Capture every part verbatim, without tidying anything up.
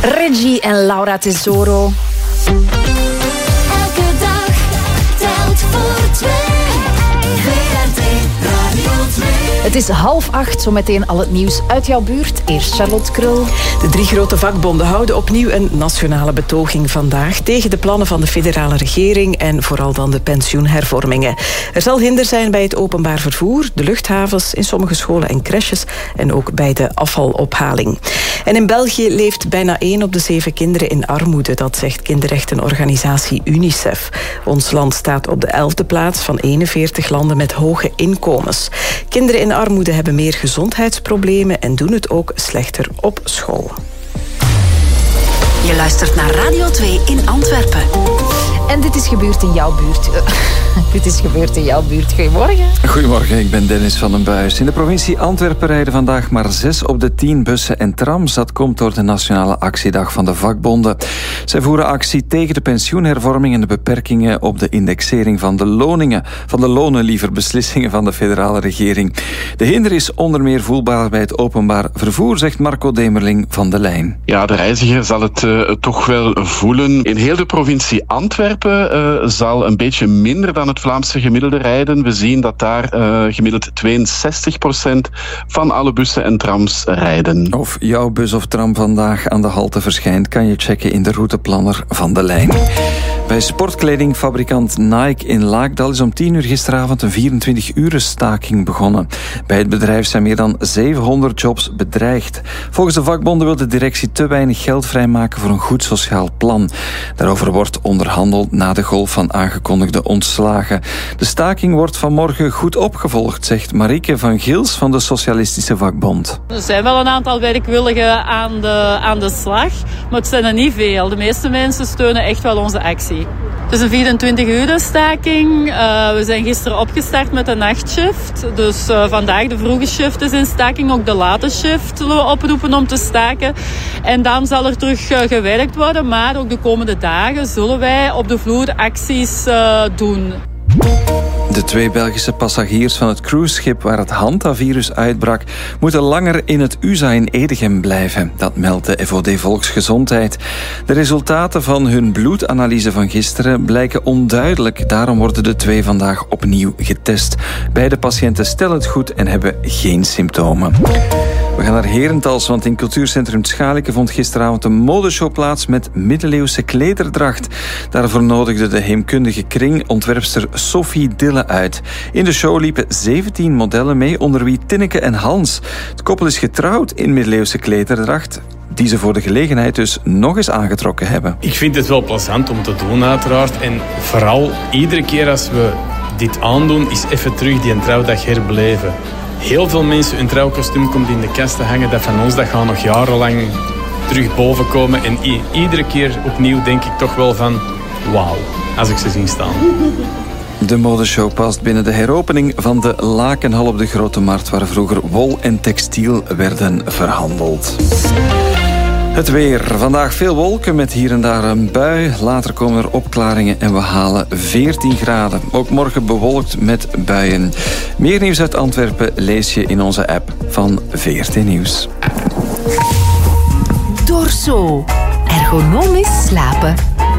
Reggie en Laura Tesoro. Elke dag telt voor twee. V R T Radio twee. Het is half acht, zometeen al het nieuws uit jouw buurt. Eerst Charlotte Krul. De drie grote vakbonden houden opnieuw een nationale betoging vandaag tegen de plannen van de federale regering en vooral dan de pensioenhervormingen. Er zal hinder zijn bij het openbaar vervoer, de luchthavens, in sommige scholen en crèches en ook bij de afvalophaling. En in België leeft bijna één op de zeven kinderen in armoede, dat zegt kinderrechtenorganisatie UNICEF. Ons land staat op de elfde plaats van eenenveertig landen met hoge inkomens. Kinderen in armoede hebben meer gezondheidsproblemen en doen het ook slechter op school. Je luistert naar Radio twee in Antwerpen. En dit is gebeurd in jouw buurt. Dit is gebeurd in jouw buurt. Goedemorgen. Goedemorgen, ik ben Dennis van den Buis. In de provincie Antwerpen rijden vandaag maar zes op de tien bussen en trams. Dat komt door de Nationale Actiedag van de vakbonden. Zij voeren actie tegen de pensioenhervorming en de beperkingen op de indexering van de loningen. Van de lonen liever, beslissingen van de federale regering. De hinder is onder meer voelbaar bij het openbaar vervoer, zegt Marco Demerling van De Lijn. Ja, de reiziger zal het uh, toch wel voelen. In heel de provincie Antwerpen uh, zal een beetje minder dan het Vlaamse gemiddelde rijden. We zien dat daar uh, gemiddeld tweeënzestig procent van alle bussen en trams rijden. Of jouw bus of tram vandaag aan de halte verschijnt, kan je checken in de routeplanner van De Lijn. Bij sportkledingfabrikant Nike in Laakdal is om tien uur gisteravond een vierentwintig-uren staking begonnen. Bij het bedrijf zijn meer dan zevenhonderd jobs bedreigd. Volgens de vakbonden wil de directie te weinig geld vrijmaken voor een goed sociaal plan. Daarover wordt onderhandeld na de golf van aangekondigde ontslagen. De staking wordt vanmorgen goed opgevolgd, zegt Marieke van Gils van de Socialistische Vakbond. Er zijn wel een aantal werkwilligen aan de, aan de slag, maar het zijn er niet veel. De meeste mensen steunen echt wel onze actie. Het is een vierentwintig-uren staking. Uh, we zijn gisteren opgestart met een nachtshift. Dus uh, vandaag de vroege shift is in staking. Ook de late shift zullen we oproepen om te staken. En dan zal er terug uh, gewerkt worden. Maar ook de komende dagen zullen wij op de vloer acties uh, doen. De twee Belgische passagiers van het cruiseschip waar het Hanta-virus uitbrak moeten langer in het U S A in Edegem blijven. Dat meldt de F O D Volksgezondheid. De resultaten van hun bloedanalyse van gisteren blijken onduidelijk. Daarom worden de twee vandaag opnieuw getest. Beide patiënten stellen het goed en hebben geen symptomen. We gaan naar Herentals, want in cultuurcentrum Schalike vond gisteravond een modeshow plaats met middeleeuwse klederdracht. Daarvoor nodigde de heemkundige kring ontwerpster Sophie Dille uit. In de show liepen zeventien modellen mee, onder wie Tinneke en Hans. Het koppel is getrouwd in middeleeuwse klederdracht, die ze voor de gelegenheid dus nog eens aangetrokken hebben. Ik vind het wel plezant om te doen, uiteraard. En vooral iedere keer als we dit aandoen, is even terug die trouwdag herbeleven. Heel veel mensen, hun trouwkostuum komt in de kast te hangen. Dat van ons, dat gaat nog jarenlang terug boven komen. En i- iedere keer opnieuw denk ik toch wel van wauw, als ik ze zie staan. De modeshow past binnen de heropening van de Lakenhal op de Grote Markt, waar vroeger wol en textiel werden verhandeld. Het weer. Vandaag veel wolken met hier en daar een bui. Later komen er opklaringen en we halen veertien graden. Ook morgen bewolkt met buien. Meer nieuws uit Antwerpen lees je in onze app van V R T Nieuws. Dorso. Ergonomisch slapen.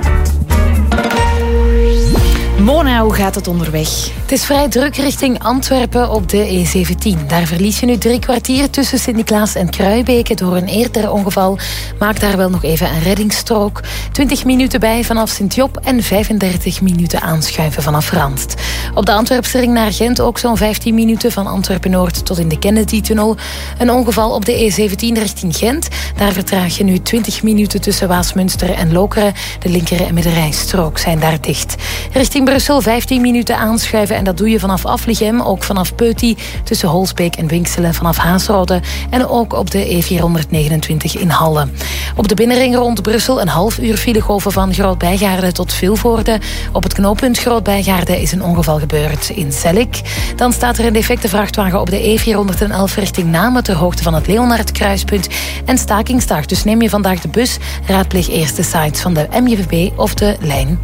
Mona, hoe gaat het onderweg? Het is vrij druk richting Antwerpen op de E zeventien. Daar verlies je nu drie kwartier tussen Sint-Niklaas en Kruibeke door een eerder ongeval. Maak daar wel nog even een reddingsstrook. twintig minuten bij vanaf Sint-Job en vijfendertig minuten aanschuiven vanaf Randst. Op de Antwerpse naar Gent ook zo'n vijftien minuten van Antwerpen-Noord tot in de Kennedy-tunnel. Een ongeval op de E zeventien richting Gent. Daar vertraag je nu twintig minuten tussen Waasmunster en Lokeren. De linker- en middenrijstrook zijn daar dicht. Richting Brussel vijftien minuten aanschuiven en dat doe je vanaf Aflichem, ook vanaf Peuty, tussen Holsbeek en Winkselen, vanaf Haasrode en ook op de E vierhonderdnegenentwintig in Halle. Op de binnenring rond Brussel een half uur filegolven van Groot-Bijgaarde tot Vilvoorde. Op het knooppunt Groot-Bijgaarde is een ongeval gebeurd in Zellik. Dan staat er een defecte vrachtwagen op de E vierhonderdelf richting Namen ter hoogte van het Leonard-kruispunt. En stakingstart, dus neem je vandaag de bus, raadpleeg eerst de sites van de M J V B of de lijn.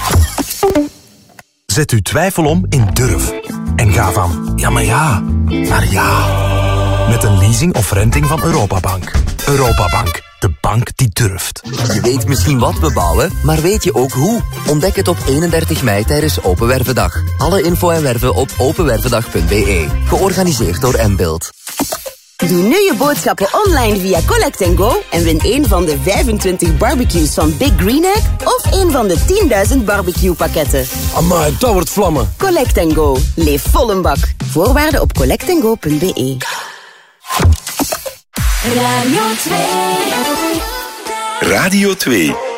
Zet uw twijfel om in durf. En ga van ja, maar ja, naar ja. Met een leasing of renting van Europabank. Europabank, de bank bank die durft. Je weet misschien wat we bouwen, maar weet je ook hoe? Ontdek het op eenendertig mei tijdens Open Wervendag. Alle info en werven op openwervendag punt b e. Georganiseerd door M-Build. Doe nu je boodschappen online via Collect and Go en win een van de vijfentwintig barbecues van Big Green Egg of een van de tienduizend barbecue pakketten. Amai, dat wordt vlammen. Collect and Go. Leef vol een bak. Voorwaarden op collect and go punt b e. Radio twee. Radio twee.